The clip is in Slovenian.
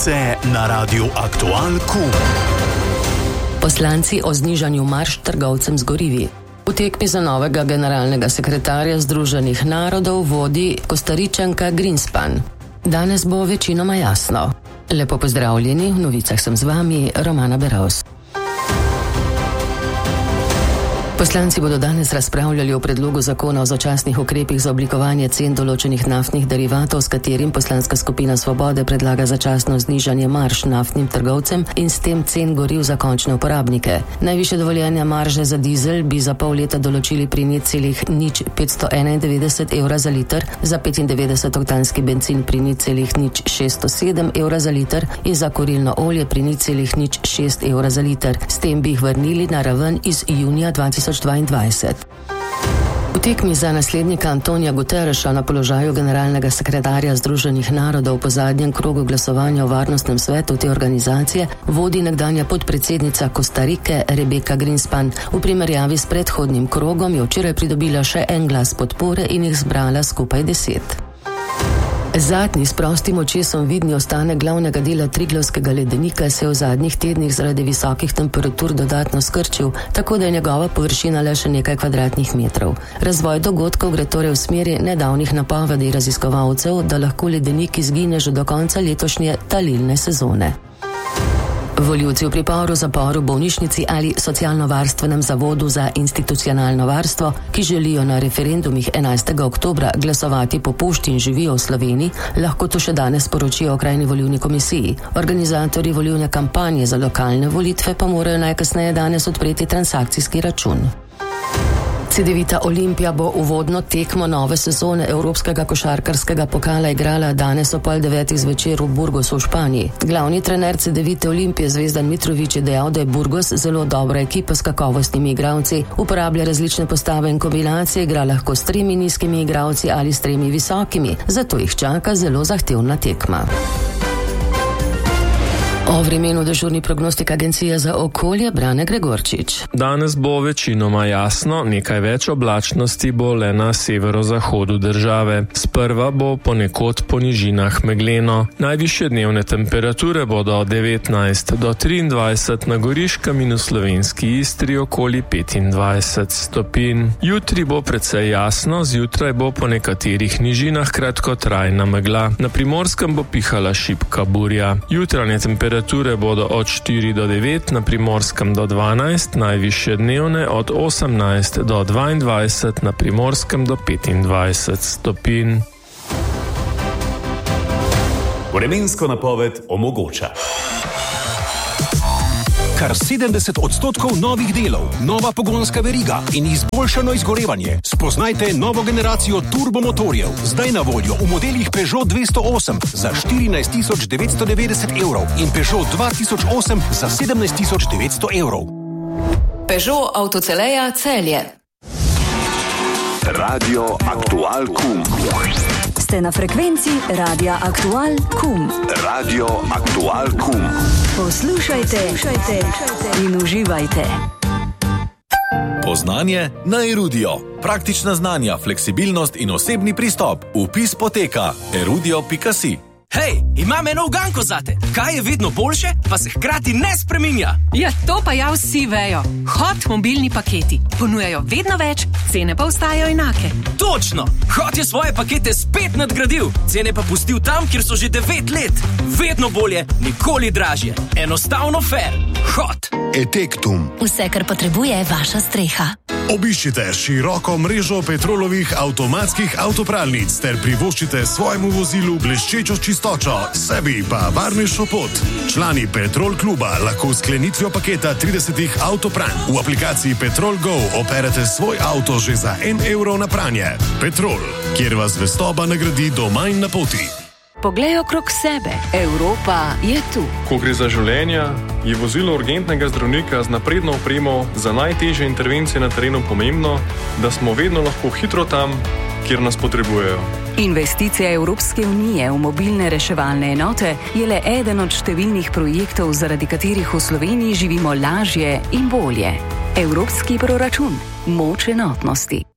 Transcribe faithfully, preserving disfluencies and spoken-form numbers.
Novice na Radiu Aktual Kum. Poslanci o znižanju marž trgovcem z gorivi. V tekmi za novega generalnega sekretarja Združenih narodov vodi Kostaričanka Greenspan. Danes bo večinoma jasno. Lepo pozdravljeni, v novicah sem z vami, Romana Berovs. Poslanci bodo danes razpravljali o predlogu zakona o začasnih ukrepih za oblikovanje cen določenih naftnih derivatov, s katerim poslanska skupina Svobode predlaga začasno znižanje marž naftnim trgovcem in s tem cen goriv za končne uporabnike. Najvišje dovoljene marže za dizel bi za pol leta določili pri nič celih nič petsto enaindevetdeset evra za liter, za petindevetdesetoktanski bencin pri nič celih nič šeststo sedem evra za liter in za kurilno olje pri nič celih nič šest evra za liter. S tem bi jih vrnili na raven iz junija dva tisoč dvaindvajset. V tekmi za naslednika Antonija Guterreša na položaju generalnega sekretarja Združenih narodov po zadnjem krogu glasovanja o varnostnem svetu te organizacije vodi nekdanja podpredsednica Kostarike Rebecca Greenspan. V primerjavi s predhodnim krogom je včeraj pridobila še en glas podpore in jih zbrala skupaj deset. Zadnji s prostim očesom vidni ostanek glavnega dela Triglavskega ledenika se je v zadnjih tednih zaradi visokih temperatur dodatno skrčil, tako da je njegova površina le še nekaj kvadratnih metrov. Razvoj dogodkov gre torej v smeri nedavnih napovedi raziskovalcev, da lahko ledenik izgine že do konca letošnje talilne sezone. Volivci v priporu, zaporu, bolnišnici ali socialno-varstvenem zavodu za institucionalno varstvo, ki želijo na referendumih enajstega oktobra glasovati po pošti in živijo v Sloveniji, lahko to še danes poročijo okrajni volilni komisiji. Organizatorji volilne kampanje za lokalne volitve pa morajo najkasneje danes odpreti transakcijski račun. Cedevita Olimpija bo uvodno tekmo nove sezone Evropskega košarkarskega pokala igrala danes o pol devetih zvečer v Burgosu v Španiji. Glavni trener Cedevite Olimpije Zvezdan Mitrović je dejal, da je Burgos zelo dobra ekipa s kakovostnimi igralci, uporablja različne postave in kombinacije, igra lahko s tremi nizkimi igralci ali s tremi visokimi, zato jih čaka zelo zahtevna tekma. O vremenu dežurni prognostik Agencije za okolje Brane Gregorčič. Danes bo večinoma jasno, nekaj več oblačnosti bo le na severozahodu države. Sprva bo ponekod po nižinah megleno. Najvišje dnevne temperature bodo od devetnajst do triindvajset, na Goriškem in v slovenski Istri okoli petindvajset stopinj. Jutri bo precej jasno, zjutraj bo po nekaterih nižinah kratkotrajna megla. Na Primorskem bo pihala šibka burja. Jutranje temperature Temperature bodo od štiri do devet, na Primorskem do dvanajst, najvišje dnevne od osemnajst do dvaindvajset, na Primorskem do petindvajset stopinj. Vremensko napoved omogoča kar sedemdeset odstotkov novih delov, nova pogonska veriga in izboljšano izgorevanje. Spoznajte novo generacijo turbomotorjev, zdaj na voljo v modelih Peugeot dvesto osem za štirinajst tisoč devetsto devetdeset evrov in Peugeot dva tisoč osem za sedemnajst tisoč devetsto evrov. Peugeot Avtoceleja Celje. Radio Aktual Kum. Ste na frekvenci Radia Aktual Kum. Radio Aktual Kum. Poslušajte, poslušajte in uživajte. Poznanje na Erudio. Praktična znanja, fleksibilnost in osebni pristop. Vpis poteka erudio pika si. Hej, imam eno uganko zate. Kaj je vedno boljše, pa se hkrati ne spreminja? Ja, to pa ja vsi vejo. Hot mobilni paketi. Ponujajo vedno več, cene pa ostajajo enake. Točno! Hot je svoje pakete spet nadgradil, cene pa pustil tam, kjer so že devet let. Vedno bolje, nikoli dražje. Enostavno fair. Hot! Etektum. Vse, kar potrebuje vaša streha. Obiščite široko mrežo Petrolovih avtomatskih avtopralnic ter privoščite svojemu vozilu bleščečo čistočo, sebi pa varnejšo pot. Člani Petrol kluba lahko v sklenitvijo paketa tridesetih avtopranj v aplikaciji Petrol Go operete svoj avto že za en evro na pranje. Petrol, kjer vas zvestoba nagradi doma in na poti. Poglej okrog sebe. Evropa je tu. Ko gre za življenja, je vozilo urgentnega zdravnika z napredno opremo za najtežje intervencije na terenu pomembno, da smo vedno lahko hitro tam, kjer nas potrebujejo. Investicija Evropske unije v mobilne reševalne enote je le eden od številnih projektov, zaradi katerih v Sloveniji živimo lažje in bolje. Evropski proračun. Moč enotnosti.